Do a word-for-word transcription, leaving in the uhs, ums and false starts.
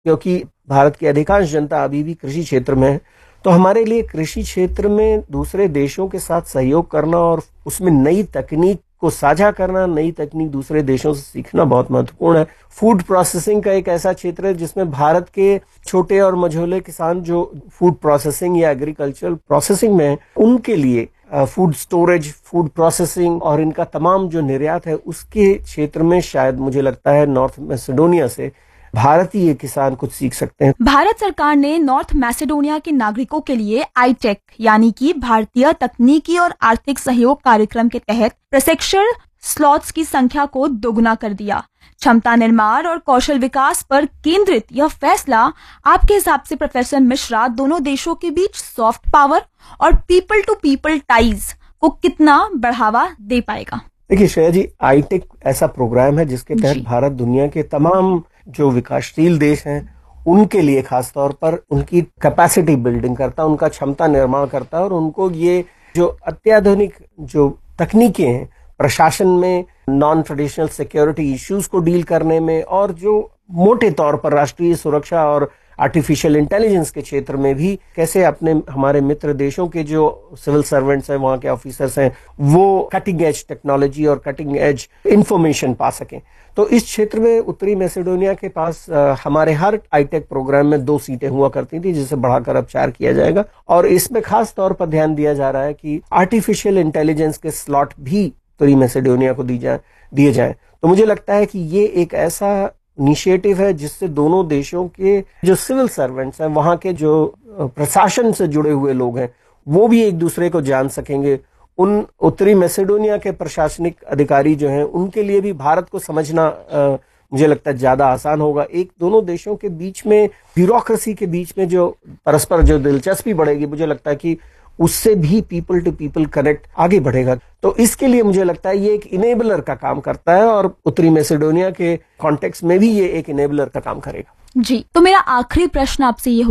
क्योंकि भारत की अधिकांश जनता अभी भी कृषि क्षेत्र में है। तो हमारे लिए कृषि क्षेत्र में दूसरे देशों के साथ सहयोग करना और उसमें नई तकनीक को साझा करना, नई तकनीक दूसरे देशों से सीखना बहुत महत्वपूर्ण है। फूड प्रोसेसिंग का एक ऐसा क्षेत्र है जिसमें भारत के छोटे और मझोले किसान जो फूड प्रोसेसिंग या एग्रीकल्चरल प्रोसेसिंग में हैं, उनके लिए फूड स्टोरेज, फूड प्रोसेसिंग और इनका तमाम जो निर्यात है उसके क्षेत्र में शायद मुझे लगता है नॉर्थ मैसेडोनिया से भारतीय किसान कुछ सीख सकते हैं। भारत सरकार ने नॉर्थ मैसेडोनिया के नागरिकों के लिए आईटेक यानी कि भारतीय तकनीकी और आर्थिक सहयोग कार्यक्रम के तहत प्रशिक्षण स्लॉट्स की संख्या को दोगुना कर दिया। क्षमता निर्माण और कौशल विकास पर केंद्रित यह फैसला आपके हिसाब से प्रोफेसर मिश्रा दोनों देशों के बीच सॉफ्ट पावर और पीपल टू पीपल टाइज को कितना बढ़ावा दे पाएगा? देखिए श्रेया जी, आईटेक ऐसा प्रोग्राम है जिसके तहत भारत दुनिया के तमाम जो विकासशील देश हैं उनके लिए खास तौर पर उनकी कैपेसिटी बिल्डिंग करता है, उनका क्षमता निर्माण करता है और उनको ये जो अत्याधुनिक जो तकनीकें हैं प्रशासन में, नॉन ट्रेडिशनल सिक्योरिटी इश्यूज को डील करने में और जो मोटे तौर पर राष्ट्रीय सुरक्षा और आर्टिफिशियल इंटेलिजेंस के क्षेत्र में भी कैसे अपने हमारे मित्र देशों के जो सिविल सर्वेंट्स हैं, वहां के ऑफिसर्स हैं, वो कटिंग एज टेक्नोलॉजी और कटिंग एज इंफॉर्मेशन पा सकें। तो इस क्षेत्र में उत्तरी मैसेडोनिया के पास आ, हमारे हर आईटेक प्रोग्राम में दो सीटें हुआ करती थी जिसे बढ़ाकर अब चार किया जाएगा और इसमें खास तौर पर ध्यान दिया जा रहा है कि आर्टिफिशियल इंटेलिजेंस के स्लॉट भी उत्तरी मैसेडोनिया को दी जाए दिए जाएं। तो मुझे लगता है कि ये एक ऐसा इनिशिएटिव है जिससे दोनों देशों के जो सिविल सर्वेंट्स हैं, वहां के जो प्रशासन से जुड़े हुए लोग हैं, वो भी एक दूसरे को जान सकेंगे। उन उत्तरी मैसेडोनिया के प्रशासनिक अधिकारी जो हैं उनके लिए भी भारत को समझना आ, मुझे लगता है ज्यादा आसान होगा। एक दोनों देशों के बीच में ब्यूरोक्रेसी के बीच में जो परस्पर जो दिलचस्पी बढ़ेगी, मुझे लगता है कि उससे भी पीपल टू पीपल कनेक्ट आगे बढ़ेगा। तो इसके लिए मुझे लगता है ये एक इनेबलर का काम करता है और उत्तरी मैसेडोनिया के कॉन्टेक्स्ट में भी ये एक इनेबलर का काम करेगा। जी, तो मेरा आखिरी प्रश्न आपसे ये